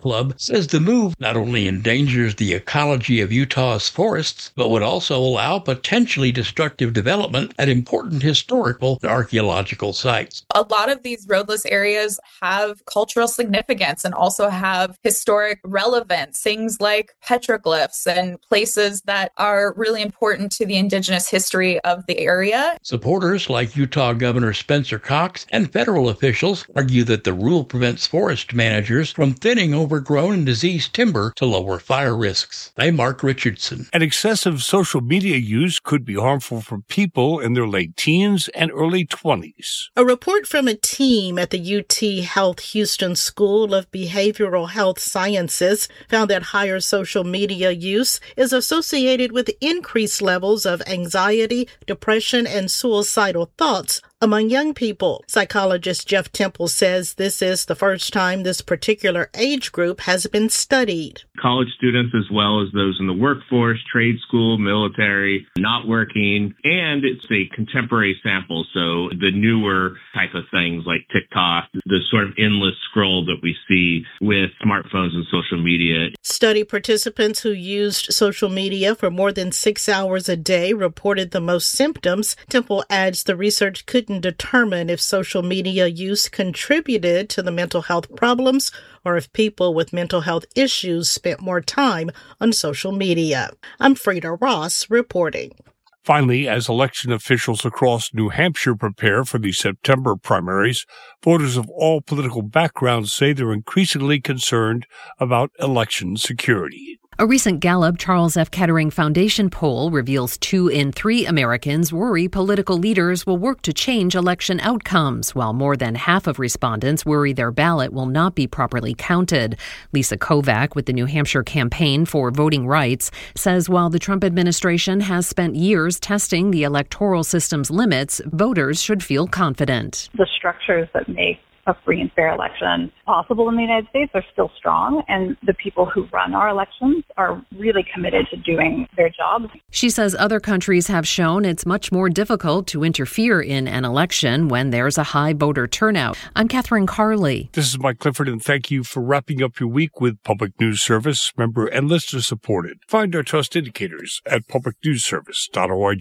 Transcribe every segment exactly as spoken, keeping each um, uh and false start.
Club says the move not only endangers the ecology of Utah's forests, but would also allow potentially destructive development at important historical and archaeological sites. A lot of these roadless areas have cultural significance and also have historic relevance, things like petroglyphs and places that are really important to the indigenous history of the area. Supporters like Utah Governor Spencer Cox and federal officials argue that the rule prevents forest managers from thinning overgrown and diseased timber to lower fire risks. I'm Mark Richardson. And excessive social media use could be harmful for people in their late teens and early twenties. A report from a team at the U T Health Houston School of Behavioral Health Sciences found that higher social media use is associated with increased levels of anxiety, depression, and suicidal thoughts among young people. Psychologist Jeff Temple says this is the first time this particular age group has been studied. College students as well as those in the workforce, trade school, military, not working, and it's a contemporary sample, so the newer type of things like TikTok, the sort of endless scroll that we see with smartphones and social media. Study participants who used social media for more than six hours a day reported the most symptoms. Temple adds the research couldn't determine if social media use contributed to the mental health problems or if people with mental health issues spent more time on social media. I'm Frida Ross reporting. Finally, as election officials across New Hampshire prepare for the September primaries, voters of all political backgrounds say they're increasingly concerned about election security. A recent Gallup Charles F. Kettering Foundation poll reveals two in three Americans worry political leaders will work to change election outcomes, while more than half of respondents worry their ballot will not be properly counted. Lisa Kovac with the New Hampshire Campaign for Voting Rights says while the Trump administration has spent years testing the electoral system's limits, voters should feel confident. The structures that make a free and fair election possible in the United States are still strong, and the people who run our elections are really committed to doing their jobs. She says other countries have shown it's much more difficult to interfere in an election when there's a high voter turnout. I'm Catherine Carley. This is Mike Clifford, and thank you for wrapping up your week with Public News Service, member and listener supported. Find our trust indicators at public news service dot org.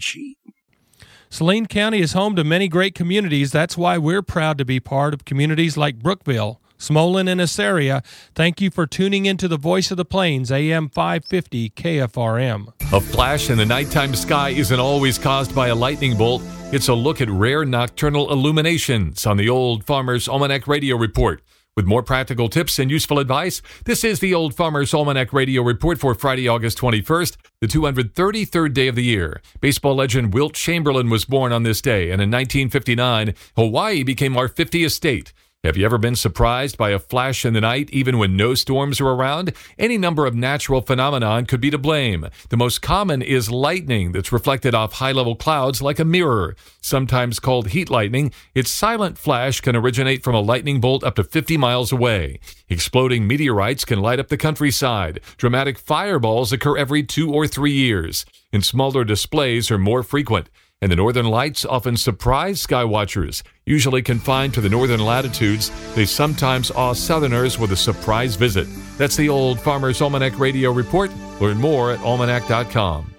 Saline County is home to many great communities. That's why we're proud to be part of communities like Brookville, Smolin, and Assaria. Thank you for tuning into the Voice of the Plains, A M five fifty K F R M. A flash in the nighttime sky isn't always caused by a lightning bolt. It's a look at rare nocturnal illuminations on the Old Farmer's Almanac Radio Report. With more practical tips and useful advice, this is the Old Farmer's Almanac Radio Report for Friday, August twenty-first, the two hundred thirty-third day of the year. Baseball legend Wilt Chamberlain was born on this day, and in nineteen fifty-nine, Hawaii became our fiftieth state. Have you ever been surprised by a flash in the night, even when no storms are around? Any number of natural phenomenon could be to blame. The most common is lightning that's reflected off high-level clouds like a mirror. Sometimes called heat lightning, its silent flash can originate from a lightning bolt up to fifty miles away. Exploding meteorites can light up the countryside. Dramatic fireballs occur every two or three years, and smaller displays are more frequent. And the northern lights often surprise sky watchers. Usually confined to the northern latitudes, they sometimes awe southerners with a surprise visit. That's the Old Farmer's Almanac Radio Report. Learn more at almanac dot com.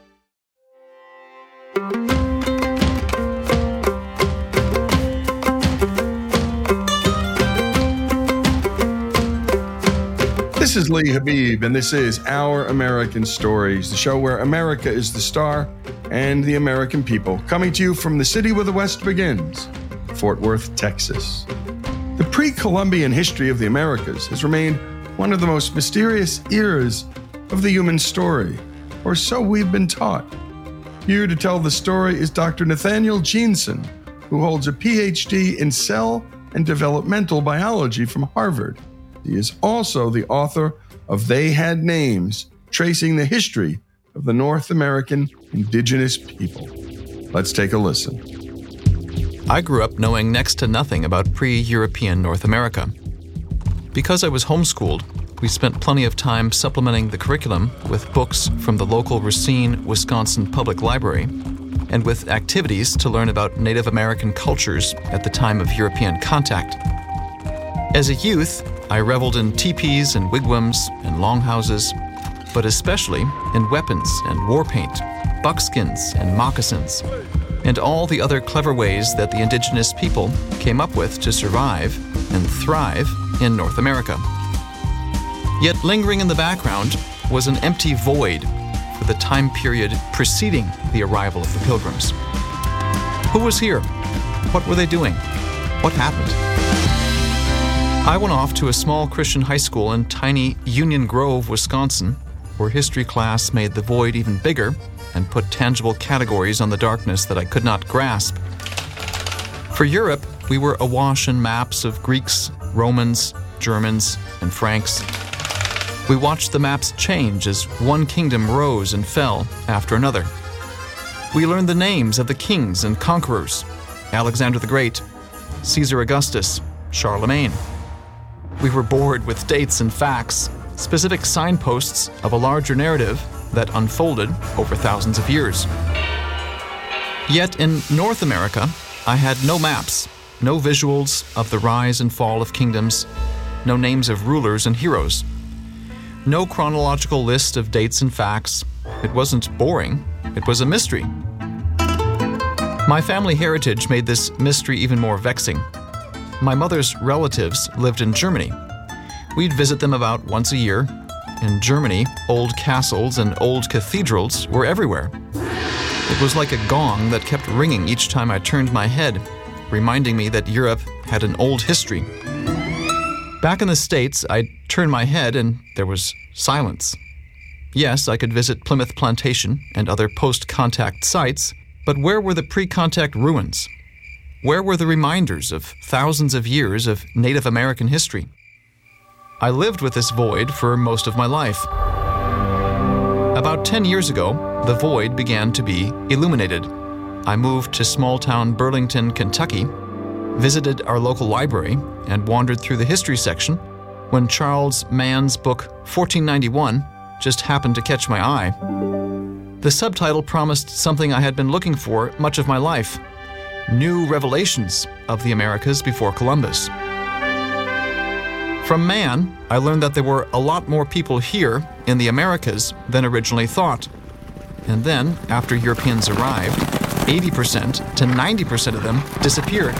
This is Lee Habib, and this is Our American Stories, the show where America is the star and the American people, coming to you from the city where the West begins, Fort Worth, Texas. The pre-Columbian history of the Americas has remained one of the most mysterious eras of the human story, or so we've been taught. Here to tell the story is Doctor Nathaniel Jeanson, who holds a P H D in cell and developmental biology from Harvard. He is also the author of They Had Names, tracing the history of the North American indigenous people. Let's take a listen. I grew up knowing next to nothing about pre-European North America. Because I was homeschooled, we spent plenty of time supplementing the curriculum with books from the local Racine, Wisconsin Public Library, and with activities to learn about Native American cultures at the time of European contact. As a youth, I reveled in teepees and wigwams and longhouses, but especially in weapons and war paint, buckskins and moccasins, and all the other clever ways that the indigenous people came up with to survive and thrive in North America. Yet lingering in the background was an empty void for the time period preceding the arrival of the Pilgrims. Who was here? What were they doing? What happened? I went off to a small Christian high school in tiny Union Grove, Wisconsin, where history class made the void even bigger and put tangible categories on the darkness that I could not grasp. For Europe, we were awash in maps of Greeks, Romans, Germans, and Franks. We watched the maps change as one kingdom rose and fell after another. We learned the names of the kings and conquerors: Alexander the Great, Caesar Augustus, Charlemagne. We were bored with dates and facts, specific signposts of a larger narrative that unfolded over thousands of years. Yet in North America, I had no maps, no visuals of the rise and fall of kingdoms, no names of rulers and heroes, no chronological list of dates and facts. It wasn't boring, it was a mystery. My family heritage made this mystery even more vexing. My mother's relatives lived in Germany. We'd visit them about once a year. In Germany, old castles and old cathedrals were everywhere. It was like a gong that kept ringing each time I turned my head, reminding me that Europe had an old history. Back in the States, I'd turn my head and there was silence. Yes, I could visit Plymouth Plantation and other post-contact sites, but where were the pre-contact ruins? Where were the reminders of thousands of years of Native American history? I lived with this void for most of my life. About ten years ago, the void began to be illuminated. I moved to small-town Burlington, Kentucky, visited our local library, and wandered through the history section when Charles Mann's book fourteen ninety-one just happened to catch my eye. The subtitle promised something I had been looking for much of my life: New Revelations of the Americas Before Columbus. From Mann, I learned that there were a lot more people here in the Americas than originally thought. And then, after Europeans arrived, eighty percent to ninety percent of them disappeared.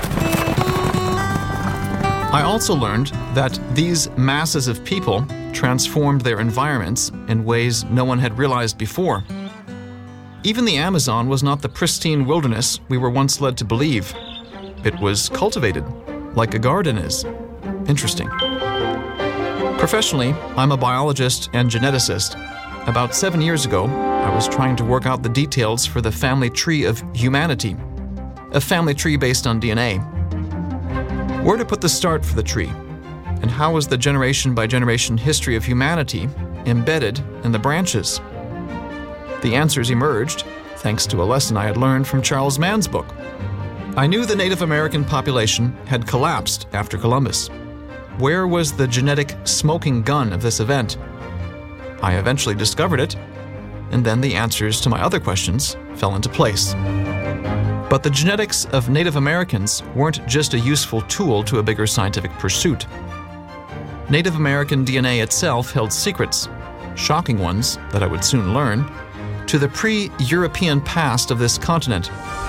I also learned that these masses of people transformed their environments in ways no one had realized before. Even the Amazon was not the pristine wilderness we were once led to believe. It was cultivated, like a garden is. Interesting. Professionally, I'm a biologist and geneticist. About seven years ago, I was trying to work out the details for the family tree of humanity, a family tree based on D N A. Where to put the start for the tree? And how was the generation by generation history of humanity embedded in the branches? The answers emerged thanks to a lesson I had learned from Charles Mann's book. I knew the Native American population had collapsed after Columbus. Where was the genetic smoking gun of this event? I eventually discovered it, and then the answers to my other questions fell into place. But the genetics of Native Americans weren't just a useful tool to a bigger scientific pursuit. Native American D N A itself held secrets, shocking ones that I would soon learn, to the pre-European past of this continent.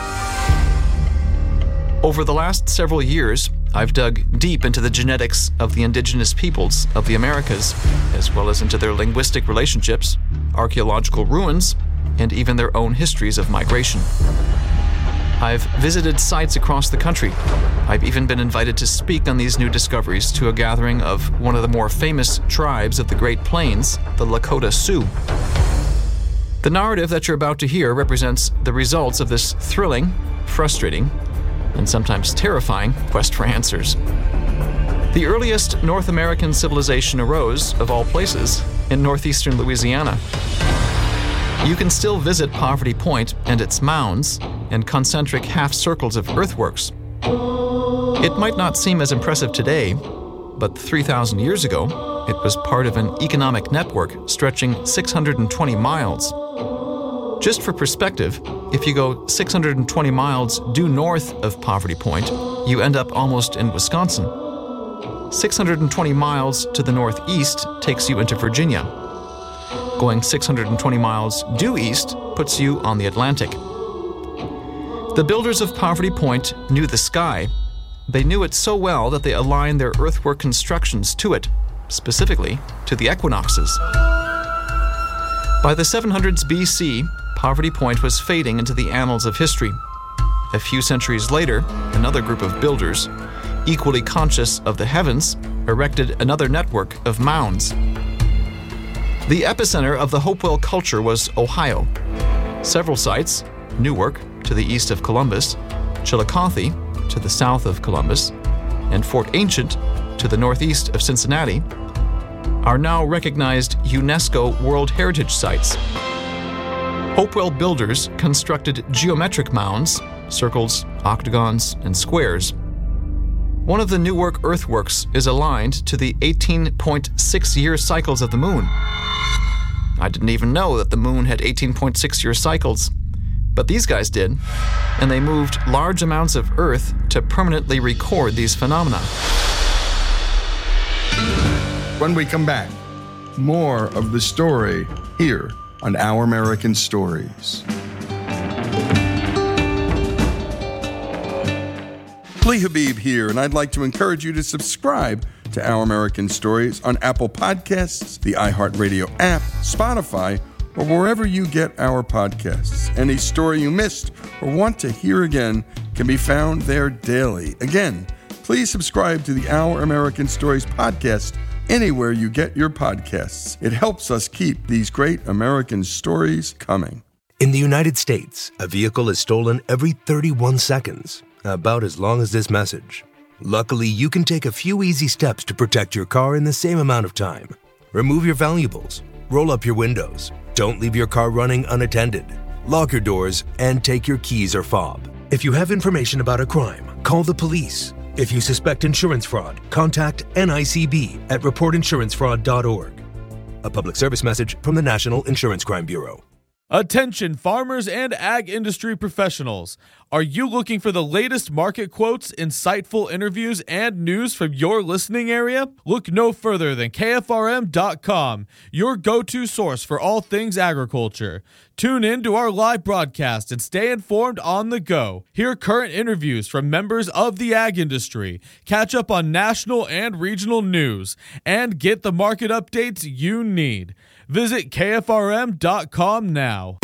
Over the last several years, I've dug deep into the genetics of the indigenous peoples of the Americas, as well as into their linguistic relationships, archaeological ruins, and even their own histories of migration. I've visited sites across the country. I've even been invited to speak on these new discoveries to a gathering of one of the more famous tribes of the Great Plains, the Lakota Sioux. The narrative that you're about to hear represents the results of this thrilling, frustrating, and sometimes terrifying quest for answers. The earliest North American civilization arose, of all places, in northeastern Louisiana. You can still visit Poverty Point and its mounds and concentric half-circles of earthworks. It might not seem as impressive today, but three thousand years ago, it was part of an economic network stretching six hundred twenty miles. Just for perspective, if you go six hundred twenty miles due north of Poverty Point, you end up almost in Wisconsin. six hundred twenty miles to the northeast takes you into Virginia. Going six hundred twenty miles due east puts you on the Atlantic. The builders of Poverty Point knew the sky. They knew it so well that they aligned their earthwork constructions to it, specifically to the equinoxes. By the seven hundreds B C, Poverty Point was fading into the annals of history. A few centuries later, another group of builders, equally conscious of the heavens, erected another network of mounds. The epicenter of the Hopewell culture was Ohio. Several sites, Newark to the east of Columbus, Chillicothe to the south of Columbus, and Fort Ancient to the northeast of Cincinnati, are now recognized UNESCO World Heritage Sites. Hopewell builders constructed geometric mounds, circles, octagons, and squares. One of the Newark earthworks is aligned to the eighteen point six year cycles of the moon. I didn't even know that the moon had eighteen point six year cycles, but these guys did, and they moved large amounts of earth to permanently record these phenomena. When we come back, more of the story here on Our American Stories. Lee Habib here, and I'd like to encourage you to subscribe to Our American Stories on Apple Podcasts, the iHeartRadio app, Spotify, or wherever you get our podcasts. Any story you missed or want to hear again can be found there daily. Again, please subscribe to the Our American Stories podcast anywhere you get your podcasts. It helps us keep these great American stories coming. In the United States, a vehicle is stolen every thirty-one seconds, about as long as this message. Luckily, you can take a few easy steps to protect your car in the same amount of time. Remove your valuables, roll up your windows, don't leave your car running unattended, lock your doors, and take your keys or fob. If you have information about a crime, call the police. If you suspect insurance fraud, contact N I C B at report insurance fraud dot org. A public service message from the National Insurance Crime Bureau. Attention farmers and ag industry professionals. Are you looking for the latest market quotes, insightful interviews, and news from your listening area? Look no further than K F R M dot com, your go-to source for all things agriculture. Tune in to our live broadcast and stay informed on the go. Hear current interviews from members of the ag industry, catch up on national and regional news, and get the market updates you need. Visit K F R M dot com now.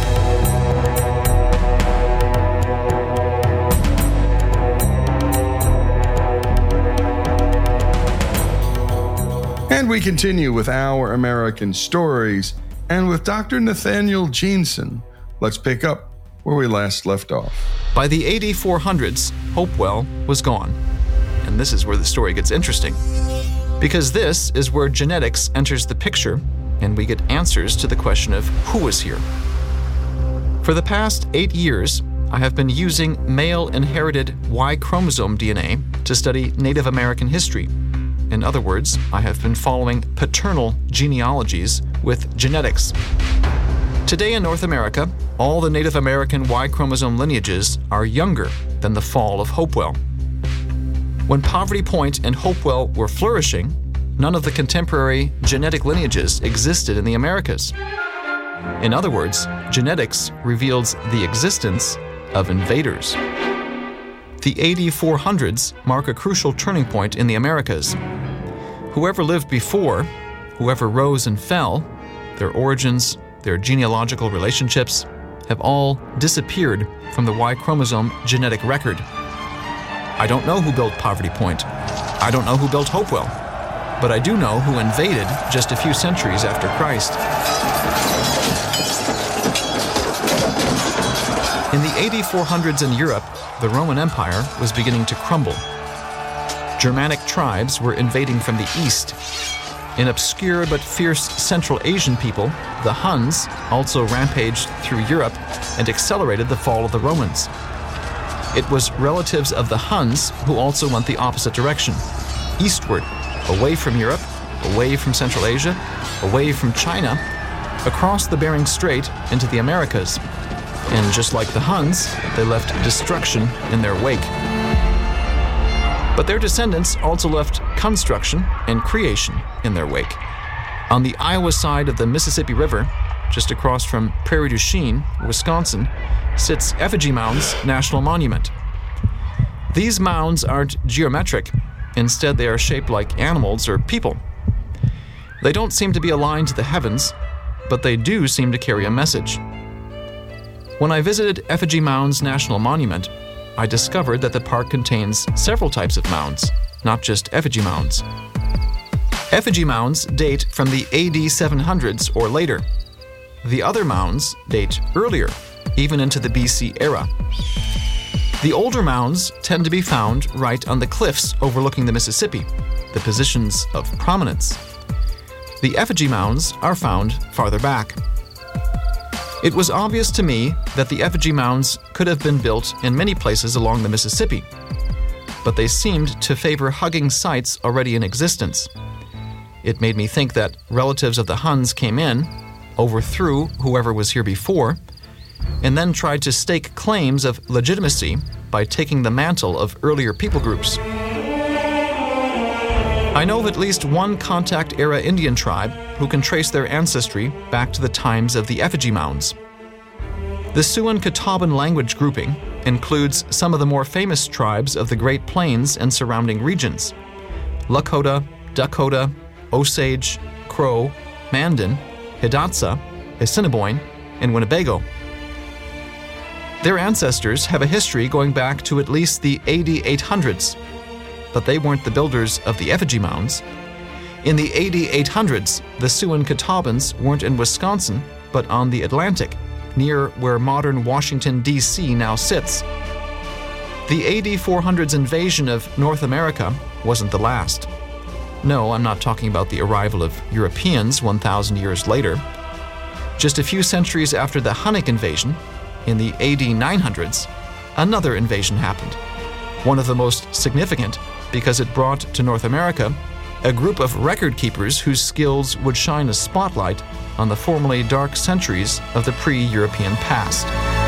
And we continue with Our American Stories, and with Doctor Nathaniel Jeanson. Let's pick up where we last left off. By the A D four hundreds, Hopewell was gone. And this is where the story gets interesting, because this is where genetics enters the picture, and we get answers to the question of who was here. For the past eight years, I have been using male-inherited Y chromosome D N A to study Native American history. In other words, I have been following paternal genealogies with genetics. Today in North America, all the Native American Y chromosome lineages are younger than the fall of Hopewell. When Poverty Point and Hopewell were flourishing, none of the contemporary genetic lineages existed in the Americas. In other words, genetics reveals the existence of invaders. The A D four hundreds mark a crucial turning point in the Americas. Whoever lived before, whoever rose and fell, their origins, their genealogical relationships, have all disappeared from the Y chromosome genetic record. I don't know who built Poverty Point. I don't know who built Hopewell. But I do know who invaded just a few centuries after Christ. In the A D four hundreds in Europe, the Roman Empire was beginning to crumble. Germanic tribes were invading from the east. An obscure but fierce Central Asian people, the Huns, also rampaged through Europe and accelerated the fall of the Romans. It was relatives of the Huns who also went the opposite direction, eastward, away from Europe, away from Central Asia, away from China, across the Bering Strait into the Americas. And just like the Huns, they left destruction in their wake. But their descendants also left construction and creation in their wake. On the Iowa side of the Mississippi River, just across from Prairie du Chien, Wisconsin, sits Effigy Mounds National Monument. These mounds aren't geometric. Instead, they are shaped like animals or people. They don't seem to be aligned to the heavens, but they do seem to carry a message. When I visited Effigy Mounds National Monument, I discovered that the park contains several types of mounds, not just effigy mounds. Effigy mounds date from the A D seven hundreds or later. The other mounds date earlier, even into the B C era. The older mounds tend to be found right on the cliffs overlooking the Mississippi, the positions of prominence. The effigy mounds are found farther back. It was obvious to me that the effigy mounds could have been built in many places along the Mississippi, but they seemed to favor hugging sites already in existence. It made me think that relatives of the Huns came in, overthrew whoever was here before, and then tried to stake claims of legitimacy by taking the mantle of earlier people groups. I know of at least one contact-era Indian tribe who can trace their ancestry back to the times of the effigy mounds. The Siouan-Catawban language grouping includes some of the more famous tribes of the Great Plains and surrounding regions: Lakota, Dakota, Osage, Crow, Mandan, Hidatsa, Assiniboine, and Winnebago. Their ancestors have a history going back to at least the A D eight hundreds, but they weren't the builders of the effigy mounds. In the A D eight hundreds, the Siouan-Catawbans weren't in Wisconsin, but on the Atlantic, near where modern Washington, D C now sits. The A D four hundreds invasion of North America wasn't the last. No, I'm not talking about the arrival of Europeans one thousand years later. Just a few centuries after the Hunnic invasion, in the A D nine hundreds, another invasion happened. One of the most significant because it brought to North America a group of record keepers whose skills would shine a spotlight on the formerly dark centuries of the pre-European past.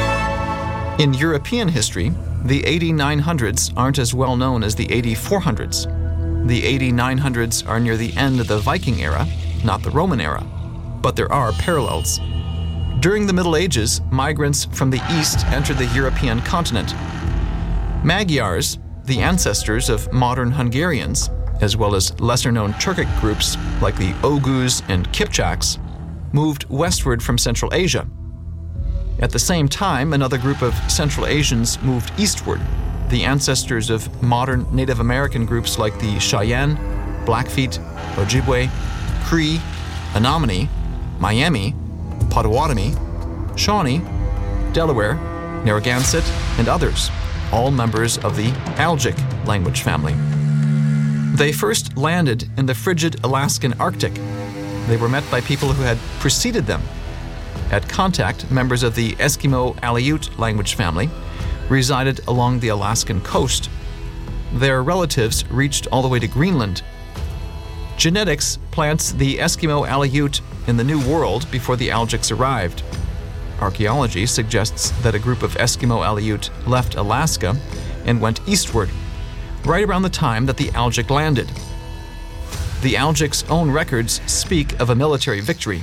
In European history, the A D nine hundreds aren't as well known as the A D four hundreds. The A D nine hundreds are near the end of the Viking era, not the Roman era, but there are parallels. During the Middle Ages, migrants from the east entered the European continent. Magyars, the ancestors of modern Hungarians, as well as lesser-known Turkic groups like the Oghuz and Kipchaks, moved westward from Central Asia. At the same time, another group of Central Asians moved eastward, the ancestors of modern Native American groups like the Cheyenne, Blackfeet, Ojibwe, Cree, Menominee, Miami, Potawatomi, Shawnee, Delaware, Narragansett, and others, all members of the Algic language family. They first landed in the frigid Alaskan Arctic. They were met by people who had preceded them. At contact, members of the Eskimo Aleut language family resided along the Alaskan coast. Their relatives reached all the way to Greenland. Genetics plants the Eskimo Aleut in the New World before the Algics arrived. Archaeology suggests that a group of Eskimo Aleut left Alaska and went eastward, right around the time that the Algic landed. The Algic's own records speak of a military victory.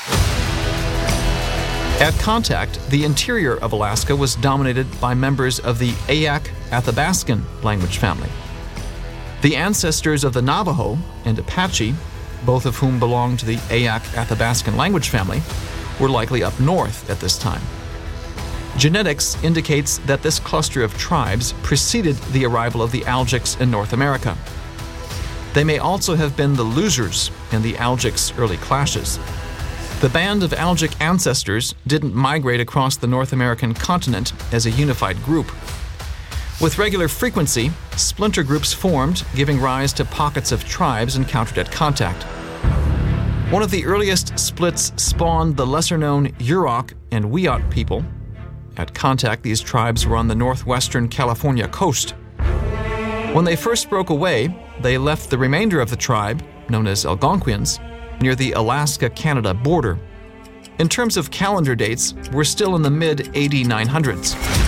At contact, the interior of Alaska was dominated by members of the Ayak-Athabaskan language family. The ancestors of the Navajo and Apache, both of whom belonged to the Ayak-Athabaskan language family, were likely up north at this time. Genetics indicates that this cluster of tribes preceded the arrival of the Algics in North America. They may also have been the losers in the Algics' early clashes. The band of Algic ancestors didn't migrate across the North American continent as a unified group. With regular frequency, splinter groups formed, giving rise to pockets of tribes encountered at contact. One of the earliest splits spawned the lesser-known Yurok and Wiyot people. At contact, these tribes were on the northwestern California coast. When they first broke away, they left the remainder of the tribe, known as Algonquians, near the Alaska-Canada border. In terms of calendar dates, we're still in the mid-A D nine hundreds.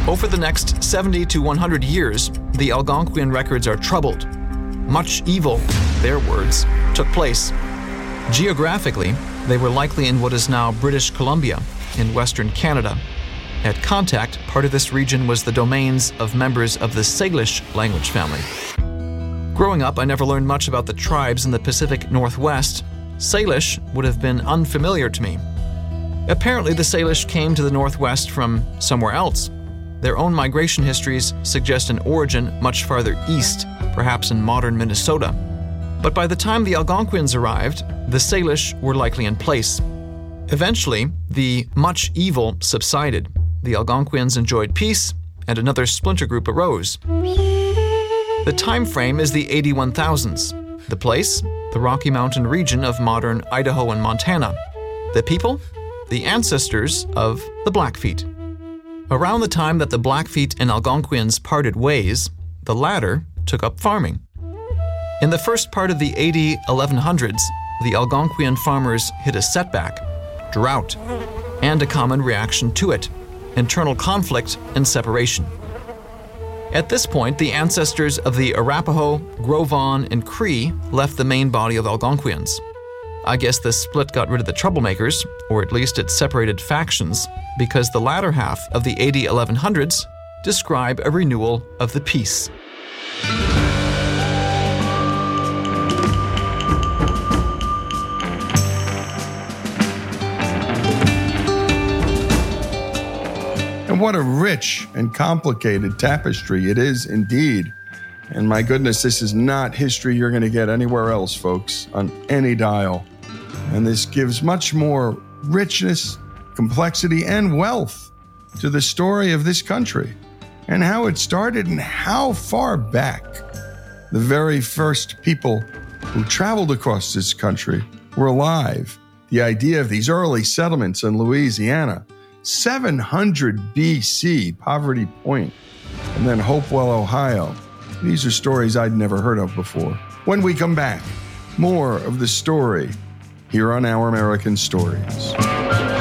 Over the next seventy to one hundred years, the Algonquian records are troubled. Much evil, their words, took place. Geographically, they were likely in what is now British Columbia, in Western Canada. At contact, part of this region was the domains of members of the Salish language family. Growing up, I never learned much about the tribes in the Pacific Northwest. Salish would have been unfamiliar to me. Apparently, the Salish came to the Northwest from somewhere else. Their own migration histories suggest an origin much farther east, perhaps in modern Minnesota. But by the time the Algonquians arrived, the Salish were likely in place. Eventually, the much evil subsided. The Algonquians enjoyed peace, and another splinter group arose. The time frame is the eighty-one thousands. The place, the Rocky Mountain region of modern Idaho and Montana. The people, the ancestors of the Blackfeet. Around the time that the Blackfeet and Algonquians parted ways, the latter took up farming. In the first part of the A D eleven hundreds, the Algonquian farmers hit a setback, drought, and a common reaction to it, internal conflict and separation. At this point, the ancestors of the Arapaho, Gros Ventre, and Cree left the main body of Algonquians. I guess this split got rid of the troublemakers, or at least it separated factions, because the latter half of the A D eleven hundreds describe a renewal of the peace. And what a rich and complicated tapestry it is indeed. And my goodness, this is not history you're going to get anywhere else, folks, on any dial. And this gives much more richness, complexity, and wealth to the story of this country and how it started and how far back the very first people who traveled across this country were alive. The idea of these early settlements in Louisiana, seven hundred B C, Poverty Point, and then Hopewell, Ohio. These are stories I'd never heard of before. When we come back, more of the story here on Our American Stories.